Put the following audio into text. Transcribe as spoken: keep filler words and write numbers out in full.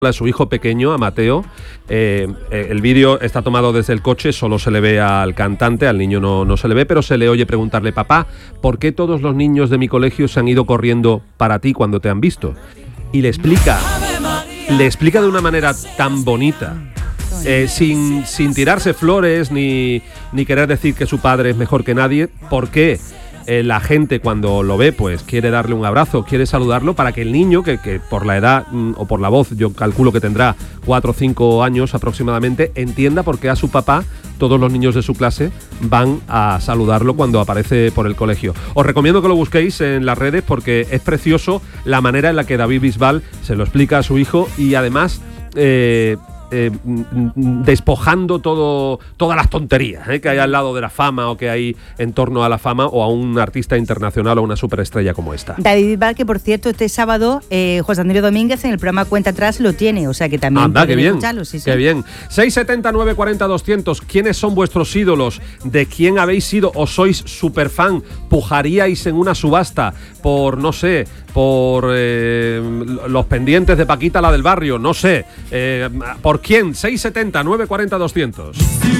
a su hijo pequeño, a Mateo. Eh, eh, el vídeo está tomado desde el coche, solo se le ve al cantante, al niño no, no se le ve, pero se le oye preguntarle: papá, ¿por qué todos los niños de mi colegio se han ido corriendo para ti cuando te han visto? Y le explica, le explica de una manera tan bonita, eh, sin, sin tirarse flores ni, ni querer decir que su padre es mejor que nadie, por qué Eh, la gente cuando lo ve pues quiere darle un abrazo, quiere saludarlo, para que el niño, que, que por la edad mm, o por la voz yo calculo que tendrá cuatro o cinco años aproximadamente, entienda por qué a su papá todos los niños de su clase van a saludarlo cuando aparece por el colegio. Os recomiendo que lo busquéis en las redes porque es precioso la manera en la que David Bisbal se lo explica a su hijo y además eh, Eh, despojando todo, todas las tonterías ¿eh? que hay al lado de la fama o que hay en torno a la fama o a un artista internacional o una superestrella como esta. David Bisbal, que por cierto este sábado eh, José Antonio Domínguez en el programa Cuenta Atrás lo tiene, o sea que también Anda, qué bien, sí, sí. qué bien. seis setenta, nueve cuarenta, doscientos. ¿Quiénes son vuestros ídolos? ¿De quién habéis sido o sois superfan? ¿Pujaríais en una subasta por, no sé, por eh, los pendientes de Paquita, la del barrio? No sé. Eh, ¿Por quién? seis setenta, nueve cuarenta, doscientos.